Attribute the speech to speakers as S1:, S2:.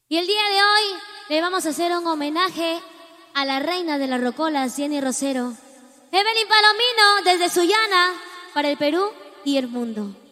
S1: Y el día de hoy le vamos a hacer un homenaje a la reina de las rocolas, Jenny Rosero. Evelyn Palomino, desde Sullana, para el Perú y el mundo.